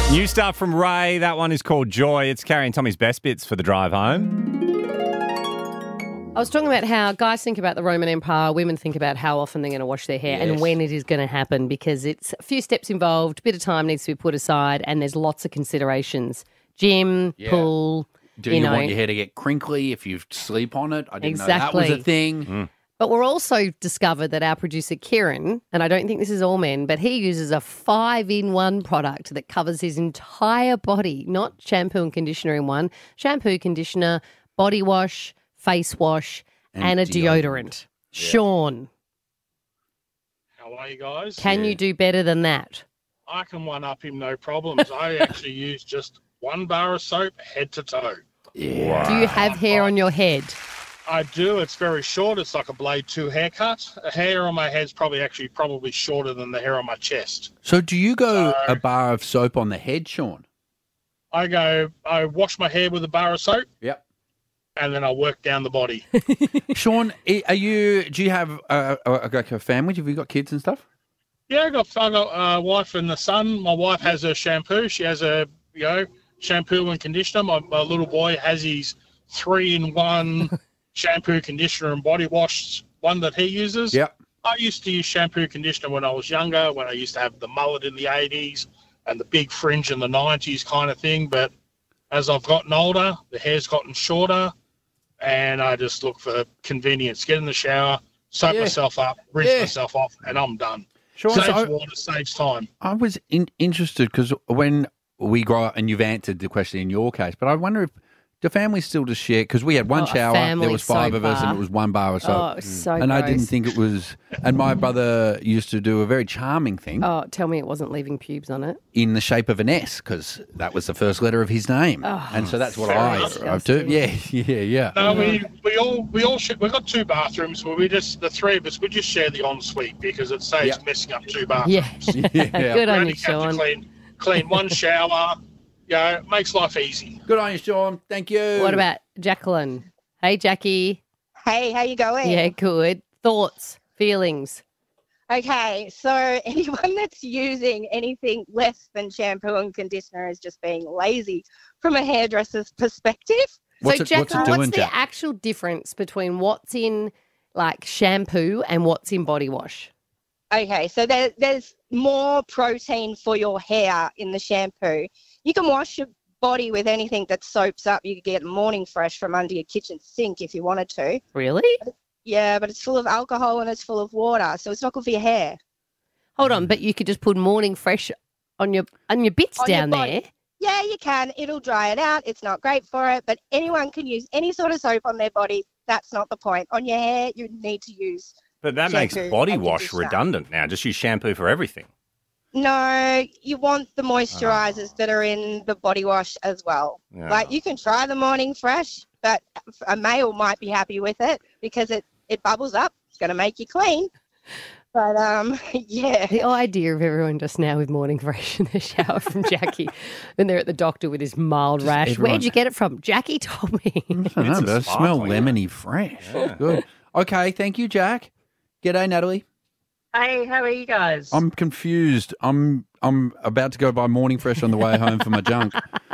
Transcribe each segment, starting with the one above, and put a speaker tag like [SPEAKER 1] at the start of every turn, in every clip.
[SPEAKER 1] New stuff from Ray. That one is called Joy. It's carrying Tommy's best bits for the drive home.
[SPEAKER 2] I was talking about how guys think about the Roman Empire, women think about how often they're going to wash their hair and when it is going to happen, because it's a few steps involved, a bit of time needs to be put aside, and there's lots of considerations. Gym, pool.
[SPEAKER 3] Do you want your hair to get crinkly if you sleep on it? I didn't know that
[SPEAKER 2] Exactly.
[SPEAKER 3] was a thing.
[SPEAKER 2] But we're also discovered that our producer, Kieran, and I don't think this is all men, but he uses a 5-in-1 product that covers his entire body, not shampoo and conditioner in one, shampoo, conditioner, body wash, face wash, and a deodorant. Sean,
[SPEAKER 4] How are you guys?
[SPEAKER 2] can you do better than that?
[SPEAKER 4] I can one-up him, no problems. I actually use just one bar of soap head to toe.
[SPEAKER 2] Do you have hair on your head?
[SPEAKER 4] I do. It's very short. It's like a Blade 2 haircut. The hair on my head's probably shorter than the hair on my chest.
[SPEAKER 3] So do you go a bar of soap on the head, Sean?
[SPEAKER 4] I wash my hair with a bar of soap.
[SPEAKER 3] Yep.
[SPEAKER 4] And then I work down the body.
[SPEAKER 3] Sean, do you have a family? Have you got kids and stuff?
[SPEAKER 4] Yeah, I got a wife and a son. My wife has her shampoo. She has a shampoo and conditioner. My little boy has his 3-in-1 shampoo, conditioner, and body wash, one that he uses.
[SPEAKER 3] Yep.
[SPEAKER 4] I used to use shampoo conditioner when I was younger, when I used to have the mullet in the 80s and the big fringe in the 90s kind of thing. But as I've gotten older, the hair's gotten shorter, and I just look for convenience. Get in the shower, soak myself up, rinse myself off, and I'm done.
[SPEAKER 3] Sean,
[SPEAKER 4] saves water, saves time.
[SPEAKER 3] I was interested because when we grow up, and you've answered the question in your case, but I wonder if do families still just share? Because we had one shower, there was 5 of us, and it was one bar of soap.
[SPEAKER 2] Oh, it was so
[SPEAKER 3] and
[SPEAKER 2] gross.
[SPEAKER 3] I didn't think it was. And my brother used to do a very charming thing.
[SPEAKER 2] Oh, tell me it wasn't leaving pubes on it.
[SPEAKER 3] In the shape of an S, because that was the first letter of his name, and so that's what I do. Yeah.
[SPEAKER 4] No, we all share. We've got 2 bathrooms, but the 3 of us, we just share the ensuite because it saves messing up 2 bathrooms.
[SPEAKER 2] Yeah, good on you, Sean.
[SPEAKER 4] Clean one shower. Yeah, it makes life easy.
[SPEAKER 3] Good on you, Sean. Thank you.
[SPEAKER 2] What about Jacqueline? Hey, Jackie.
[SPEAKER 5] Hey, how you going?
[SPEAKER 2] Yeah, good. Thoughts, feelings?
[SPEAKER 5] Okay, so anyone that's using anything less than shampoo and conditioner is just being lazy from a hairdresser's perspective.
[SPEAKER 2] Jacqueline, what's the actual difference between what's in like shampoo and what's in body wash?
[SPEAKER 5] Okay, so there's more protein for your hair in the shampoo. You can wash your body with anything that soaps up. You could get Morning Fresh from under your kitchen sink if you wanted to.
[SPEAKER 2] Really?
[SPEAKER 5] Yeah, but it's full of alcohol and it's full of water, so it's not good for your hair.
[SPEAKER 2] Hold on, but you could just put Morning Fresh on your bits down there.
[SPEAKER 5] Yeah, you can. It'll dry it out. It's not great for it, but anyone can use any sort of soap on their body. That's not the point. On your hair, you need to use
[SPEAKER 1] But that makes body wash redundant now. Just use shampoo for everything.
[SPEAKER 5] No, you want the moisturizers that are in the body wash as well.
[SPEAKER 1] Yeah.
[SPEAKER 5] Like you can try the Morning Fresh, but a male might be happy with it because it bubbles up. It's going to make you clean. But, yeah.
[SPEAKER 2] The idea of everyone just now with Morning Fresh in the shower from Jackie and they're at the doctor with his mild rash.
[SPEAKER 3] everyone-
[SPEAKER 2] Where'd you get it from? Jackie told me.
[SPEAKER 3] I don't know, but it smells lemony fresh. Good. Okay, thank you, Jack. G'day, Natalie.
[SPEAKER 6] Hey, how are you guys?
[SPEAKER 3] I'm confused. I'm about to go buy Morning Fresh on the way home for my junk.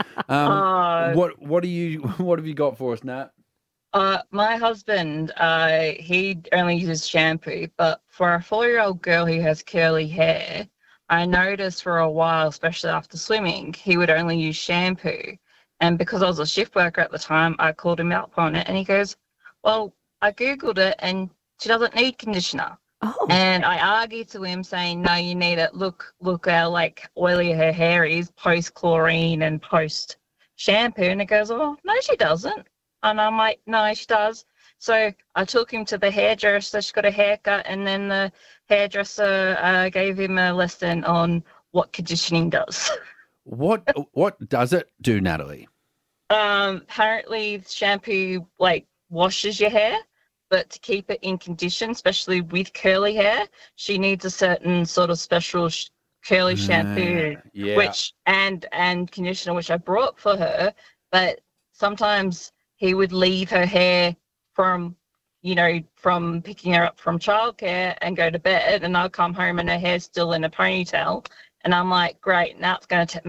[SPEAKER 3] What have you got for us, Nat?
[SPEAKER 6] My husband, he only uses shampoo, but for a 4-year-old girl who has curly hair, I noticed for a while, especially after swimming, he would only use shampoo. And because I was a shift worker at the time, I called him out on it, and he goes, well, I Googled it, and she doesn't need conditioner.
[SPEAKER 2] Oh.
[SPEAKER 6] And I argued to him saying, no, you need it. Look how like oily her hair is post chlorine and post shampoo. And he goes, oh, no, she doesn't. And I'm like, no, she does. So I took him to the hairdresser. She got a haircut, and then the hairdresser gave him a lesson on what conditioning does.
[SPEAKER 3] What does it do, Natalie?
[SPEAKER 6] Apparently shampoo like washes your hair, but to keep it in condition, especially with curly hair, she needs a certain sort of special curly shampoo, which and conditioner, which I brought for her. But sometimes he would leave her hair from picking her up from childcare and go to bed, and I'll come home and her hair's still in a ponytail, and I'm like, great, now it's going to make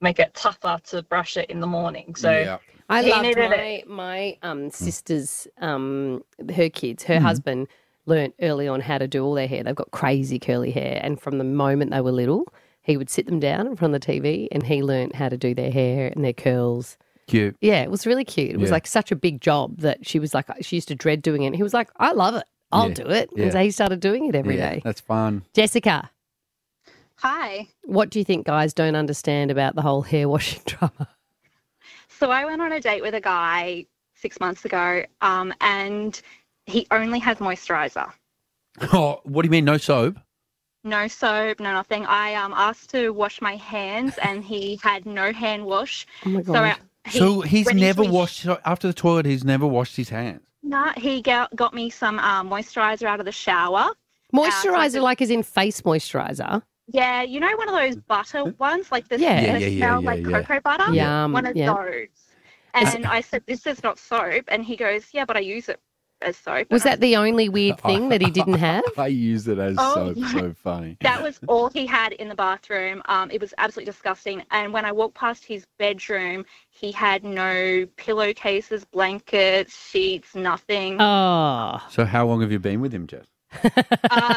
[SPEAKER 6] make it tougher to brush it in the morning. So
[SPEAKER 3] Yeah.
[SPEAKER 2] I
[SPEAKER 6] He
[SPEAKER 2] loved
[SPEAKER 6] needed
[SPEAKER 2] my sister's, her kids, her husband learnt early on how to do all their hair. They've got crazy curly hair. And from the moment they were little, he would sit them down in front of the TV and he learnt how to do their hair and their curls.
[SPEAKER 3] Cute.
[SPEAKER 2] Yeah, it was really cute. It was
[SPEAKER 3] Yeah.
[SPEAKER 2] like such a big job that she was like, she used to dread doing it. And he was like, I love it. I'll
[SPEAKER 3] Yeah.
[SPEAKER 2] do it.
[SPEAKER 3] Yeah.
[SPEAKER 2] And so he started doing it every day.
[SPEAKER 3] That's fun.
[SPEAKER 2] Jessica,
[SPEAKER 7] Hi.
[SPEAKER 2] what do you think guys don't understand about the whole hair washing drama?
[SPEAKER 7] So I went on a date with a guy 6 months ago, and he only has moisturizer.
[SPEAKER 3] Oh, what do you mean, no soap?
[SPEAKER 7] No soap, no nothing. I asked to wash my hands, and he had no hand wash.
[SPEAKER 2] Oh, my God.
[SPEAKER 3] So he's
[SPEAKER 7] when
[SPEAKER 3] never
[SPEAKER 7] he-
[SPEAKER 3] washed, so after the toilet, he's never washed his hands.
[SPEAKER 7] No, he got me some moisturizer out of the shower.
[SPEAKER 2] Moisturiser, like as in face moisturiser.
[SPEAKER 7] Yeah, you know one of those butter ones, like the
[SPEAKER 2] Yeah.
[SPEAKER 7] that smell like cocoa butter?
[SPEAKER 2] Yum,
[SPEAKER 7] One of
[SPEAKER 2] yeah.
[SPEAKER 7] those. And I said, this is not soap. And he goes, yeah, but I use it as soap.
[SPEAKER 2] Was
[SPEAKER 7] And
[SPEAKER 2] that the only weird thing that he didn't have?
[SPEAKER 3] I use it as
[SPEAKER 7] Oh,
[SPEAKER 3] soap. So funny.
[SPEAKER 7] That was all he had in the bathroom. It was absolutely disgusting. And when I walked past his bedroom, he had no pillowcases, blankets, sheets, nothing.
[SPEAKER 2] Oh.
[SPEAKER 3] So how long have you been with him, Jess?